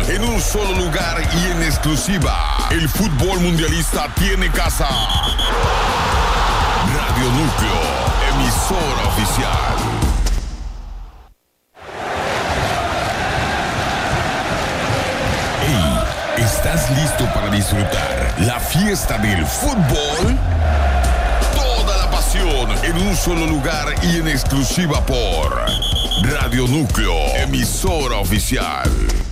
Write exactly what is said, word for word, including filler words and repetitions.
en un solo lugar y en exclusiva. El fútbol mundialista tiene casa. Radio Núcleo, emisora oficial. Hey, ¿estás listo para disfrutar la fiesta del fútbol? Toda la pasión en un solo lugar y en exclusiva por Radio Núcleo, emisora oficial.